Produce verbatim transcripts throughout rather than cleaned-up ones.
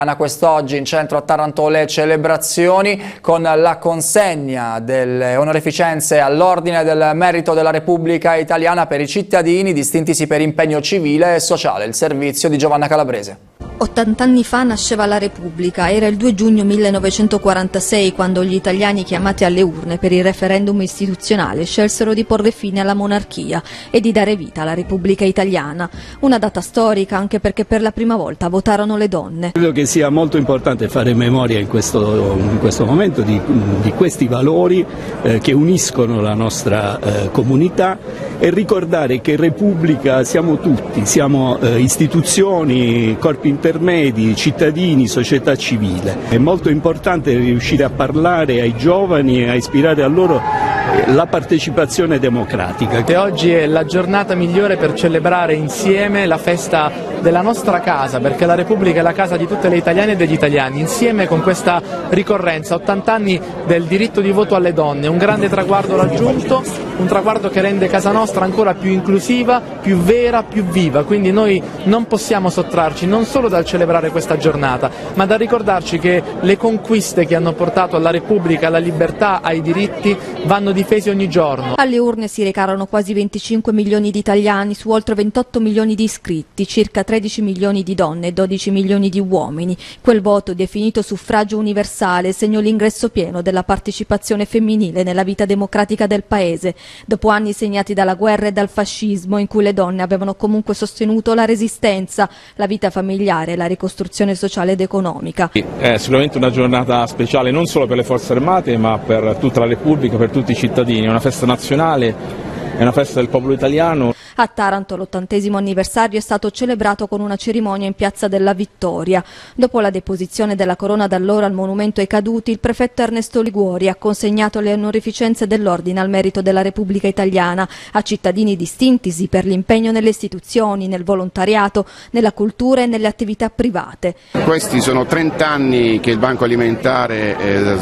Quest'oggi in centro a Taranto le celebrazioni con la consegna delle onorificenze all'Ordine del Merito della Repubblica Italiana per i cittadini distintisi per impegno civile e sociale, il servizio di Giovanna Calabrese. ottanta anni fa nasceva la Repubblica, era il due giugno millenovecentoquarantasei quando gli italiani chiamati alle urne per il referendum istituzionale scelsero di porre fine alla monarchia e di dare vita alla Repubblica Italiana. Una data storica anche perché per la prima volta votarono le donne. Credo che sia molto importante fare memoria in questo, in questo momento di, di questi valori eh, che uniscono la nostra eh, comunità e ricordare che Repubblica siamo tutti, siamo eh, istituzioni, corpi intermedi, cittadini, società civile. È molto importante riuscire a parlare ai giovani e a ispirare a loro la partecipazione democratica. E oggi è la giornata migliore per celebrare insieme la festa della nostra casa, perché la Repubblica è la casa di tutte le italiane e degli italiani, insieme con questa ricorrenza, ottanta anni del diritto di voto alle donne, un grande traguardo raggiunto, un traguardo che rende casa nostra ancora più inclusiva, più vera, più viva, quindi noi non possiamo sottrarci non solo dal celebrare questa giornata, ma da ricordarci che le conquiste che hanno portato alla Repubblica, alla libertà, ai diritti vanno difesi ogni giorno. Alle urne si recarono quasi venticinque milioni di italiani su oltre ventotto milioni di iscritti, circa tredici milioni di donne e dodici milioni di uomini. Quel voto, definito suffragio universale, segnò l'ingresso pieno della partecipazione femminile nella vita democratica del paese, dopo anni segnati dalla guerra e dal fascismo in cui le donne avevano comunque sostenuto la resistenza, la vita familiare, la ricostruzione sociale ed economica. È sicuramente una giornata speciale non solo per le forze armate ma per tutta la Repubblica, per tutti i cittadini, è una festa nazionale. È una festa del popolo italiano. A Taranto l'ottantesimo anniversario è stato celebrato con una cerimonia in Piazza della Vittoria. Dopo la deposizione della corona d'alloro al monumento ai caduti, il prefetto Ernesto Liguori ha consegnato le onorificenze dell'Ordine al Merito della Repubblica Italiana a cittadini distintisi per l'impegno nelle istituzioni, nel volontariato, nella cultura e nelle attività private. Questi sono trenta anni che il Banco Alimentare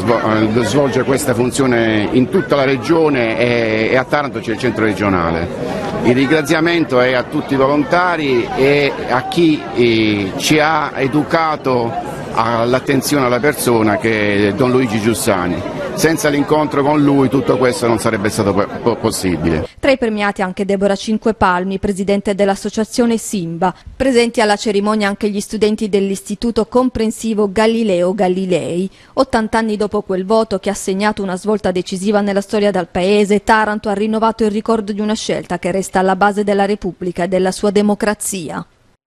eh, svolge questa funzione in tutta la regione e, e a Taranto c'è il centro regionale. Il ringraziamento è a tutti i volontari e a chi eh, ci ha educato all'attenzione alla persona, che è Don Luigi Giussani. Senza l'incontro con lui tutto questo non sarebbe stato possibile. Tra i premiati anche Deborah Cinquepalmi, presidente dell'associazione Simba. Presenti alla cerimonia anche gli studenti dell'Istituto Comprensivo Galileo Galilei. ottanta anni dopo quel voto che ha segnato una svolta decisiva nella storia del paese, Taranto ha rinnovato il ricordo di una scelta che resta alla base della Repubblica e della sua democrazia.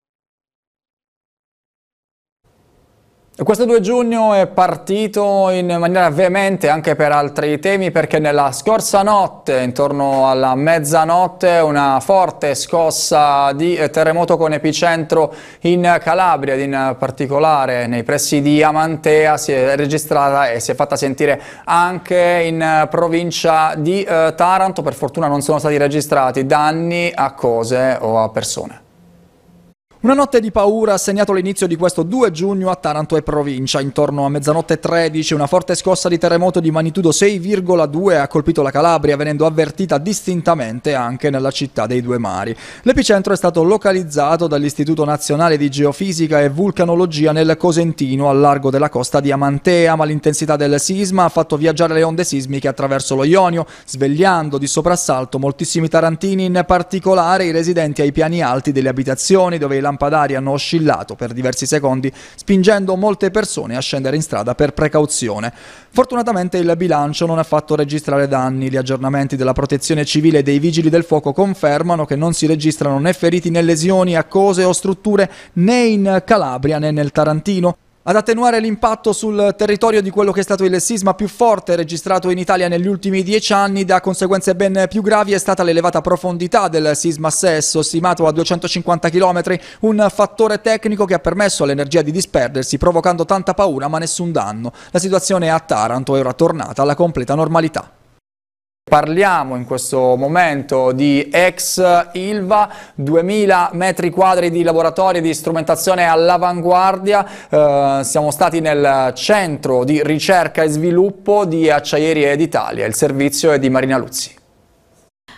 Questo due giugno è partito in maniera veemente anche per altri temi, perché nella scorsa notte, intorno alla mezzanotte, una forte scossa di terremoto con epicentro in Calabria, ed in particolare nei pressi di Amantea, si è registrata e si è fatta sentire anche in provincia di eh, Taranto. Per fortuna non sono stati registrati danni a cose o a persone. Una notte di paura ha segnato l'inizio di questo due giugno a Taranto e provincia. Intorno a mezzanotte tredici una forte scossa di terremoto di magnitudo sei virgola due ha colpito la Calabria, venendo avvertita distintamente anche nella città dei Due Mari. L'epicentro è stato localizzato dall'Istituto Nazionale di Geofisica e Vulcanologia nel Cosentino, al largo della costa di Amantea, ma l'intensità del sisma ha fatto viaggiare le onde sismiche attraverso lo Ionio, svegliando di soprassalto moltissimi tarantini, in particolare i residenti ai piani alti delle abitazioni, dove i lampadari hanno oscillato per diversi secondi, spingendo molte persone a scendere in strada per precauzione. Fortunatamente il bilancio non ha fatto registrare danni. Gli aggiornamenti della Protezione Civile e dei Vigili del Fuoco confermano che non si registrano né feriti né lesioni a cose o strutture né in Calabria né nel Tarantino. Ad attenuare l'impatto sul territorio di quello che è stato il sisma più forte registrato in Italia negli ultimi dieci anni, da conseguenze ben più gravi, è stata l'elevata profondità del sisma stesso, stimato a duecentocinquanta chilometri, un fattore tecnico che ha permesso all'energia di disperdersi, provocando tanta paura ma nessun danno. La situazione a Taranto è ora tornata alla completa normalità. Parliamo in questo momento di ex Ilva, duemila metri quadri di laboratori di strumentazione all'avanguardia. Eh, siamo stati nel centro di ricerca e sviluppo di Acciaierie d'Italia. Il servizio è di Marina Luzzi.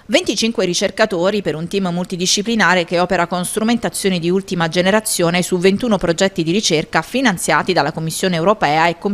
venticinque ricercatori per un team multidisciplinare che opera con strumentazioni di ultima generazione su ventuno progetti di ricerca finanziati dalla Commissione europea e